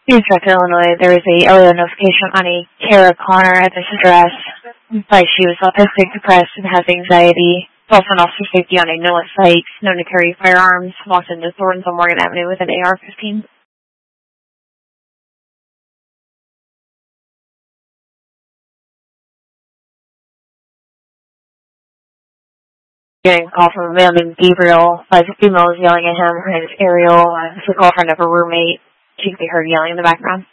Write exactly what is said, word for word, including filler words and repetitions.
Utrecht, Illinois, there was a L O notification on a Kara Connor at this address. But she was autistic, depressed, and has anxiety. Also an officer safety on a Noah site, known to carry firearms, walked into Thornton on Morgan Avenue with an A R fifteen. Getting a call from a man named Gabriel. Five females yelling at him. Her name is Ariel. Uh, his girlfriend of a roommate. She could be heard yelling in the background.